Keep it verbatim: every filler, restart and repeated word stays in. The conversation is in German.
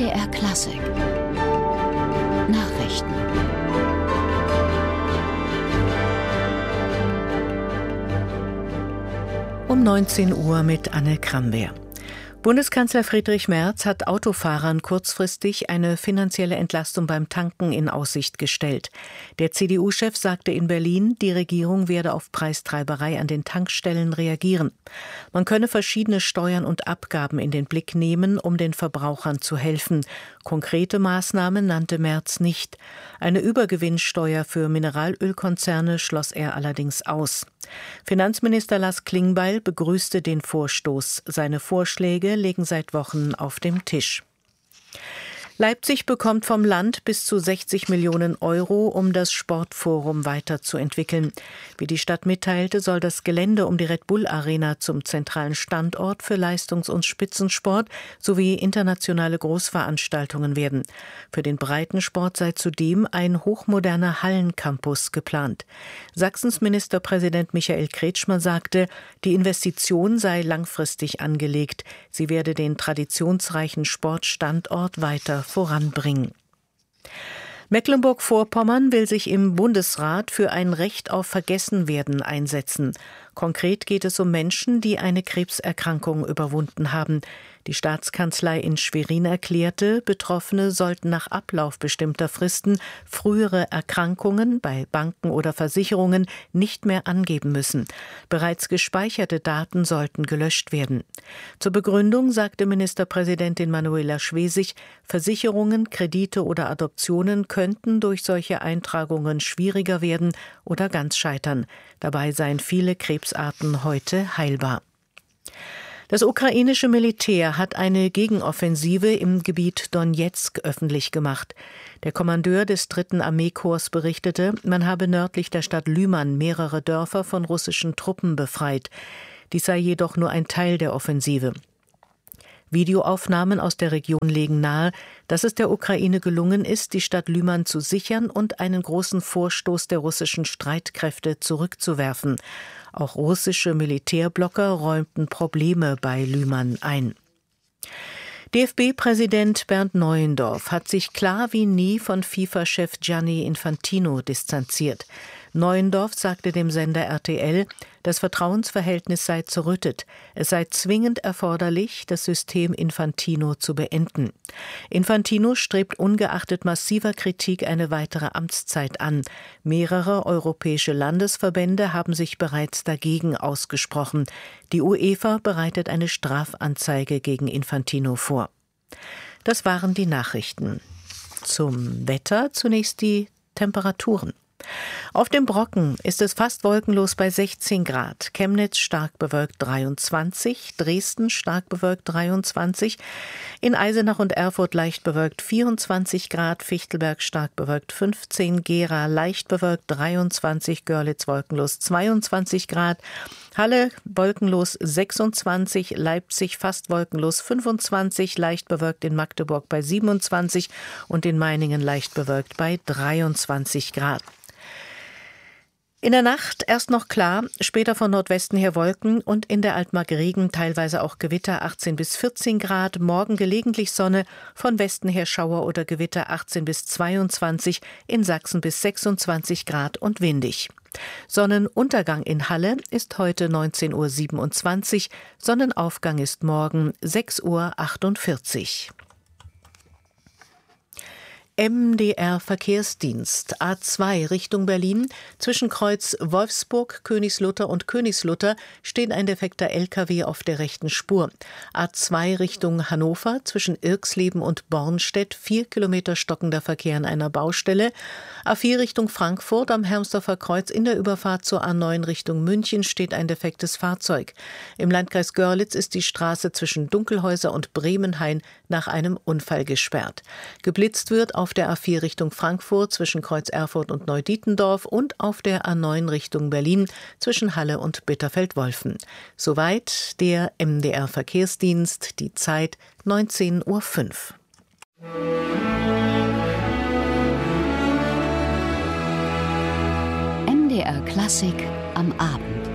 D R Klassik Nachrichten. Um neunzehn Uhr mit Anne Kramwehr. Bundeskanzler Friedrich Merz hat Autofahrern kurzfristig eine finanzielle Entlastung beim Tanken in Aussicht gestellt. Der C D U-Chef sagte in Berlin, die Regierung werde auf Preistreiberei an den Tankstellen reagieren. Man könne verschiedene Steuern und Abgaben in den Blick nehmen, um den Verbrauchern zu helfen. Konkrete Maßnahmen nannte Merz nicht. Eine Übergewinnsteuer für Mineralölkonzerne schloss er allerdings aus. Finanzminister Lars Klingbeil begrüßte den Vorstoß. Seine Vorschläge liegen seit Wochen auf dem Tisch. Leipzig bekommt vom Land bis zu sechzig Millionen Euro, um das Sportforum weiterzuentwickeln. Wie die Stadt mitteilte, soll das Gelände um die Red Bull Arena zum zentralen Standort für Leistungs- und Spitzensport sowie internationale Großveranstaltungen werden. Für den Breitensport sei zudem ein hochmoderner Hallencampus geplant. Sachsens Ministerpräsident Michael Kretschmer sagte, die Investition sei langfristig angelegt. Sie werde den traditionsreichen Sportstandort weiter voranbringen. Mecklenburg-Vorpommern will sich im Bundesrat für ein Recht auf Vergessenwerden einsetzen. Konkret geht es um Menschen, die eine Krebserkrankung überwunden haben. Die Staatskanzlei in Schwerin erklärte, Betroffene sollten nach Ablauf bestimmter Fristen frühere Erkrankungen bei Banken oder Versicherungen nicht mehr angeben müssen. Bereits gespeicherte Daten sollten gelöscht werden. Zur Begründung sagte Ministerpräsidentin Manuela Schwesig, Versicherungen, Kredite oder Adoptionen könnten durch solche Eintragungen schwieriger werden oder ganz scheitern. Dabei seien viele Krebsarten heute heilbar. Das ukrainische Militär hat eine Gegenoffensive im Gebiet Donezk öffentlich gemacht. Der Kommandeur des dritten Armeekorps berichtete, man habe nördlich der Stadt Lyman mehrere Dörfer von russischen Truppen befreit. Dies sei jedoch nur ein Teil der Offensive. Videoaufnahmen aus der Region legen nahe, dass es der Ukraine gelungen ist, die Stadt Lyman zu sichern und einen großen Vorstoß der russischen Streitkräfte zurückzuwerfen. Auch russische Militärblocker räumten Probleme bei Lyman ein. D F B-Präsident Bernd Neuendorf hat sich klar wie nie von FIFA-Chef Gianni Infantino distanziert. Neuendorf sagte dem Sender R T L, das Vertrauensverhältnis sei zerrüttet. Es sei zwingend erforderlich, das System Infantino zu beenden. Infantino strebt ungeachtet massiver Kritik eine weitere Amtszeit an. Mehrere europäische Landesverbände haben sich bereits dagegen ausgesprochen. Die UEFA bereitet eine Strafanzeige gegen Infantino vor. Das waren die Nachrichten. Zum Wetter zunächst die Temperaturen. Auf dem Brocken ist es fast wolkenlos bei sechzehn Grad, Chemnitz stark bewölkt dreiundzwanzig, Dresden stark bewölkt dreiundzwanzig, in Eisenach und Erfurt leicht bewölkt vierundzwanzig Grad, Fichtelberg stark bewölkt fünfzehn, Gera leicht bewölkt dreiundzwanzig, Görlitz wolkenlos zweiundzwanzig Grad, Halle wolkenlos sechsundzwanzig, Leipzig fast wolkenlos fünfundzwanzig, leicht bewölkt in Magdeburg bei siebenundzwanzig und in Meiningen leicht bewölkt bei dreiundzwanzig Grad. In der Nacht erst noch klar, später von Nordwesten her Wolken und in der Altmark Regen, teilweise auch Gewitter achtzehn bis vierzehn Grad, morgen gelegentlich Sonne, von Westen her Schauer oder Gewitter achtzehn bis zweiundzwanzig, in Sachsen bis sechsundzwanzig Grad und windig. Sonnenuntergang in Halle ist heute neunzehn Uhr siebenundzwanzig, Sonnenaufgang ist morgen sechs Uhr achtundvierzig. M D R Verkehrsdienst A zwei Richtung Berlin. Zwischen Kreuz Wolfsburg, Königslutter und Königslutter steht ein defekter L K W auf der rechten Spur. A zwei Richtung Hannover zwischen Irxleben und Bornstedt, vier Kilometer stockender Verkehr an einer Baustelle. A vier Richtung Frankfurt am Hermsdorfer Kreuz in der Überfahrt zur A neun Richtung München steht ein defektes Fahrzeug. Im Landkreis Görlitz ist die Straße zwischen Dunkelhäuser und Bremenhain nach einem Unfall gesperrt. Geblitzt wird auf der A vier Richtung Frankfurt zwischen Kreuz Erfurt und Neudietendorf und auf der A neun Richtung Berlin zwischen Halle und Bitterfeld-Wolfen. Soweit der M D R Verkehrsdienst, die Zeit neunzehn Uhr fünf. M D R Klassik am Abend.